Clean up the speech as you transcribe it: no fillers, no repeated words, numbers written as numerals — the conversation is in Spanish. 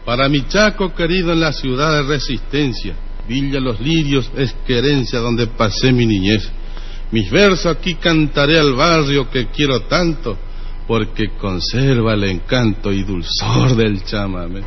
Para mi Chaco querido en la ciudad de Resistencia, Villa Los Lirios es querencia donde pasé mi niñez. Mis versos aquí cantaré al barrio que quiero tanto, porque conserva el encanto y dulzor del chamamé.